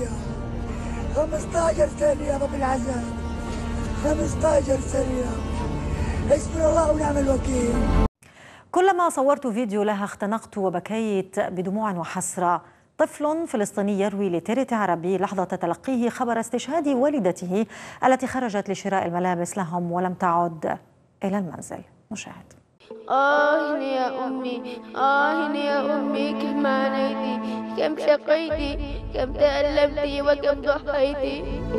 ريال. 15 سنة يا رب العزاء، 15 سنة. حسبنا الله ونعم الوكيل. كلما صورت فيديو لها اختنقت وبكيت بدموع وحسرة. طفل فلسطيني يروي لتيرت عربي لحظة تلقيه خبر استشهاد والدته التي خرجت لشراء الملابس لهم ولم تعد إلى المنزل. نشاهد. يا أمي، يا أمي، كم عانيتي، كم شقيتي، كم تألمتي وكم ضحيتي.